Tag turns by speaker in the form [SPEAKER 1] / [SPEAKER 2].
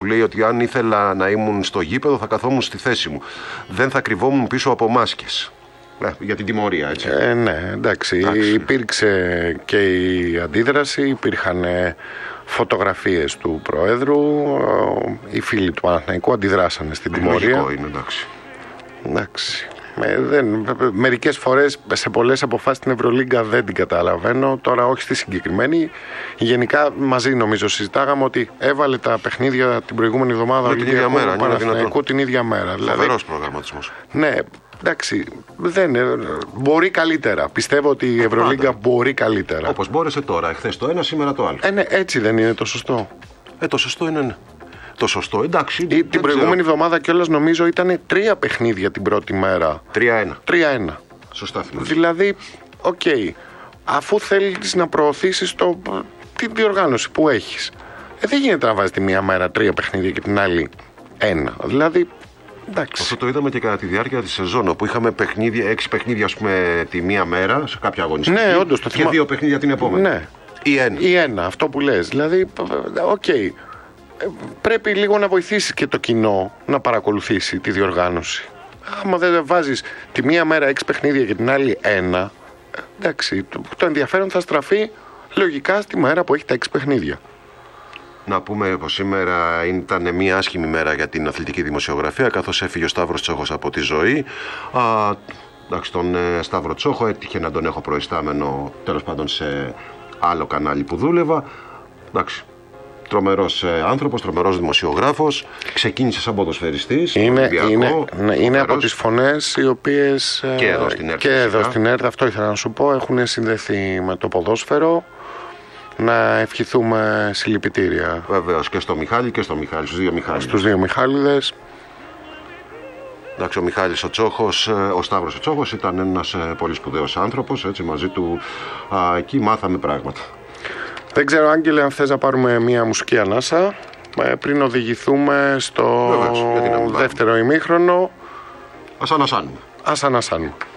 [SPEAKER 1] λέει ότι αν ήθελα να ήμουν στο γήπεδο θα καθόμουν στη θέση μου. Δεν θα κρυβόμουν πίσω από μάσκες. Για την τιμωρία, έτσι.
[SPEAKER 2] Ναι, εντάξει. Υπήρξε και η αντίδραση, υπήρχαν φωτογραφίες του Προέδρου. Οι φίλοι του Παναθηναϊκού αντιδράσανε στην τιμωρία.
[SPEAKER 1] Λογικό είναι, εντάξει.
[SPEAKER 2] Μερικές φορές σε πολλές αποφάσεις στην Ευρωλίγκα δεν την καταλαβαίνω. Τώρα όχι στη συγκεκριμένη. Γενικά μαζί νομίζω συζητάγαμε ότι έβαλε τα παιχνίδια την προηγούμενη εβδομάδα
[SPEAKER 1] την ίδια μέρα,
[SPEAKER 2] Παναθηναϊκού την ίδια μέρα.
[SPEAKER 1] Φοβερός προγραμματισμός.
[SPEAKER 2] Ναι, εντάξει, μπορεί καλύτερα. Πιστεύω ότι η Ευρωλίγκα μπορεί καλύτερα.
[SPEAKER 1] Όπως μπόρεσε τώρα, εχθές το ένα, σήμερα το άλλο.
[SPEAKER 2] Ναι, έτσι δεν είναι το σωστό.
[SPEAKER 1] Το σωστό είναι, ναι. Το σωστό, εντάξει.
[SPEAKER 2] Την προηγούμενη εβδομάδα κιόλας νομίζω ήταν 3 παιχνίδια την πρώτη μέρα.
[SPEAKER 1] 3-1. Σωστά θυμάμαι.
[SPEAKER 2] Δηλαδή, αφού θέλεις να προωθήσεις τη διοργάνωση που έχεις, δεν γίνεται να βάζεις τη μία μέρα 3 παιχνίδια και την άλλη 1. Δηλαδή, εντάξει.
[SPEAKER 1] Αυτό το είδαμε και κατά τη διάρκεια της σεζόν, όπου είχαμε 6 παιχνίδια, ας πούμε, τη μία μέρα σε κάποια αγωνιστική.
[SPEAKER 2] Ναι, όντως,
[SPEAKER 1] και 2 παιχνίδια την επόμενη.
[SPEAKER 2] Ναι. Ή 1, αυτό που λες. Δηλαδή, πρέπει λίγο να βοηθήσει και το κοινό να παρακολουθήσει τη διοργάνωση. Άμα δεν βάζεις τη μία μέρα 6 παιχνίδια και την άλλη 1, εντάξει, το ενδιαφέρον θα στραφεί λογικά στη μέρα που έχει τα 6 παιχνίδια.
[SPEAKER 1] Να πούμε πως σήμερα ήταν μια άσχημη μέρα για την αθλητική δημοσιογραφία, καθώς έφυγε ο Σταύρος Τσόχος από τη ζωή. Εντάξει, τον Σταύρο Τσόχο έτυχε να τον έχω προϊστάμενο, τέλος πάντων, σε άλλο κανάλι που δούλευα. Εντάξει. Τρομερός άνθρωπος, τρομερός δημοσιογράφος. Ξεκίνησε σαν ποδοσφαιριστής.
[SPEAKER 2] Είναι από τις φωνές οι οποίες
[SPEAKER 1] και εδώ στην ΕΡΤ.
[SPEAKER 2] Αυτό ήθελα να σου πω. Έχουν συνδεθεί με το ποδόσφαιρο. Να ευχηθούμε συλληπιτήρια.
[SPEAKER 1] Βεβαίως, και στο Μιχάλη και στο Μιχάλη. Στους δύο
[SPEAKER 2] Μιχάληδες.
[SPEAKER 1] Εντάξει, ο Μιχάλης ο Τσόχος, ο Σταύρος ο Τσόχος ήταν ένας πολύ σπουδαίος άνθρωπος. Έτσι, μαζί του εκεί μάθαμε πράγματα.
[SPEAKER 2] Δεν ξέρω, Άγγελε, αν θες να πάρουμε μια μουσική ανάσα πριν οδηγηθούμε στο δεύτερο ημίχρονο.
[SPEAKER 1] Ας ανασάνουμε.